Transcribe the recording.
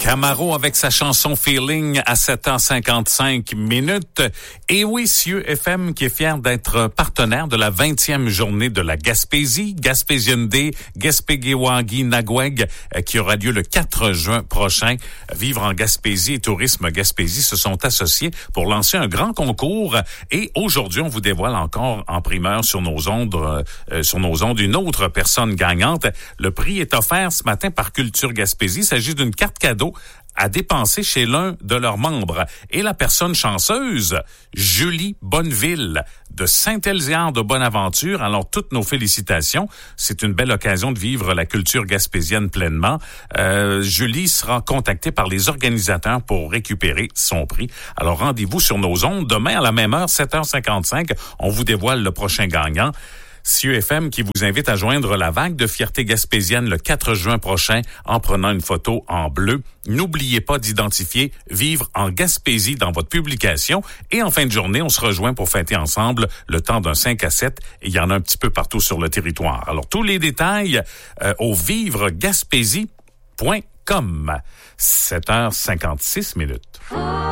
Camaro avec sa chanson Feeling à 7h55 minutes. Et oui, CIeux FM qui est fier d'être partenaire de la 20e journée de la Gaspésie, Gaspésian Day, Gaspé-Giwagi Nagweg, qui aura lieu le 4 juin prochain. Vivre en Gaspésie et Tourisme Gaspésie se sont associés pour lancer un grand concours. Et aujourd'hui, on vous dévoile encore en primeur sur nos ondes, une autre personne gagnante. Le prix est offert ce matin par Culture Gaspésie. Il s'agit d'une carte cadeau à dépenser chez l'un de leurs membres. Et la personne chanceuse, Julie Bonneville, de Saint-Elzéar de Bonaventure. Alors, toutes nos félicitations. C'est une belle occasion de vivre la culture gaspésienne pleinement. Julie sera contactée par les organisateurs pour récupérer son prix. Alors, rendez-vous sur nos ondes. Demain, à la même heure, 7h55, on vous dévoile le prochain gagnant. CIeux FM qui vous invite à joindre la vague de fierté gaspésienne le 4 juin prochain en prenant une photo en bleu. N'oubliez pas d'identifier Vivre en Gaspésie dans votre publication. Et en fin de journée, on se rejoint pour fêter ensemble le temps d'un 5 à 7. Et il y en a un petit peu partout sur le territoire. Alors, tous les détails au vivregaspésie.com. 7h56 minutes.